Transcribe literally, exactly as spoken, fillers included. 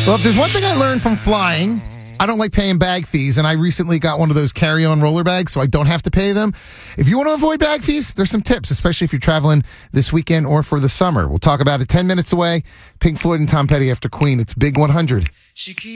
Well, if there's one thing I learned from flying, I don't like paying bag fees, and I recently got one of those carry-on roller bags, so I don't have to pay them. If you want to avoid bag fees, there's some tips, especially if you're traveling this weekend or for the summer. We'll talk about it ten minutes away. Pink Floyd and Tom Petty after Queen. It's Big one hundred.